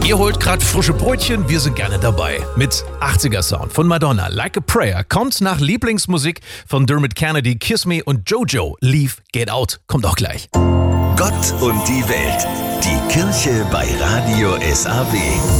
Ihr holt gerade frische Brötchen, wir sind gerne dabei. Mit 80er-Sound von Madonna, Like a Prayer, kommt nach Lieblingsmusik von Dermot Kennedy, Kiss Me und Jojo, Leave, Get Out, kommt auch gleich. Gott und die Welt, die Kirche bei Radio SAW.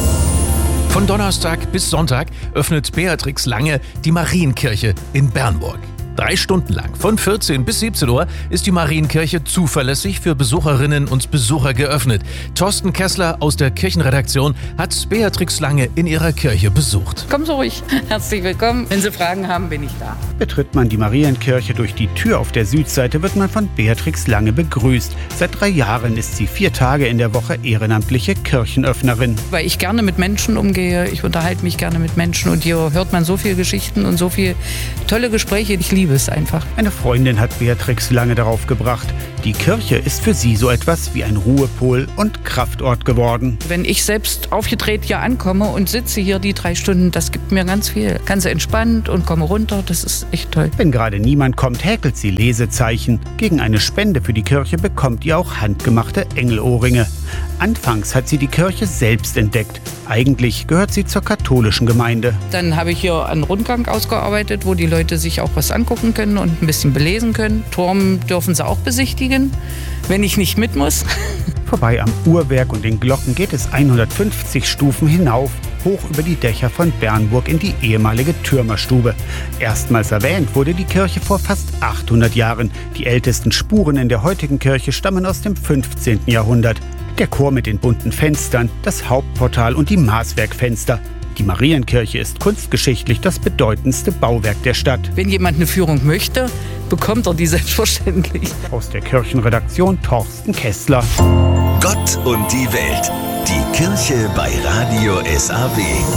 Von Donnerstag bis Sonntag öffnet Beatrix Lange die Marienkirche in Bernburg. 3 Stunden lang, von 14 bis 17 Uhr, ist die Marienkirche zuverlässig für Besucherinnen und Besucher geöffnet. Thorsten Kessler aus der Kirchenredaktion hat Beatrix Lange in ihrer Kirche besucht. Kommen Sie ruhig. Herzlich willkommen. Wenn Sie Fragen haben, bin ich da. Betritt man die Marienkirche durch die Tür auf der Südseite, wird man von Beatrix Lange begrüßt. Seit 3 Jahren ist sie 4 Tage in der Woche ehrenamtliche Kirchenöffnerin. Weil ich gerne mit Menschen umgehe. Ich unterhalte mich gerne mit Menschen. Und hier hört man so viele Geschichten und so viele tolle Gespräche. Ich liebe es einfach. Eine Freundin hat Beatrix Lange darauf gebracht. Die Kirche ist für sie so etwas wie ein Ruhepol und Kraftort geworden. Wenn ich selbst aufgedreht hier ankomme und sitze hier die 3 Stunden, das gibt mir ganz viel. Ganz entspannt und komme runter. Das ist echt toll. Wenn gerade niemand kommt, häkelt sie Lesezeichen. Gegen eine Spende für die Kirche bekommt ihr auch handgemachte Engelohrringe. Anfangs hat sie die Kirche selbst entdeckt. Eigentlich gehört sie zur katholischen Gemeinde. Dann habe ich hier einen Rundgang ausgearbeitet, wo die Leute sich auch was angucken können und ein bisschen belesen können. Turm dürfen sie auch besichtigen, wenn ich nicht mit muss. Vorbei am Uhrwerk und den Glocken geht es 150 Stufen hinauf, hoch über die Dächer von Bernburg in die ehemalige Türmerstube. Erstmals erwähnt wurde die Kirche vor fast 800 Jahren. Die ältesten Spuren in der heutigen Kirche stammen aus dem 15. Jahrhundert. Der Chor mit den bunten Fenstern, das Hauptportal und die Maßwerkfenster. Die Marienkirche ist kunstgeschichtlich das bedeutendste Bauwerk der Stadt. Wenn jemand eine Führung möchte, bekommt er die selbstverständlich. Aus der Kirchenredaktion Thorsten Kessler. Gott und die Welt, die Kirche bei Radio SAW.